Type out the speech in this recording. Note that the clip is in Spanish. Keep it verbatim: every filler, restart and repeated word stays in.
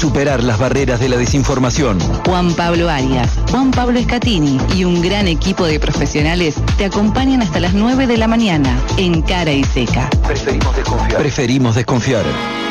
Superar las barreras de la desinformación. Juan Pablo Arias, Juan Pablo Escatini y un gran equipo de profesionales te acompañan hasta las nueve de la mañana en Cara y Seca. Preferimos desconfiar. Preferimos desconfiar.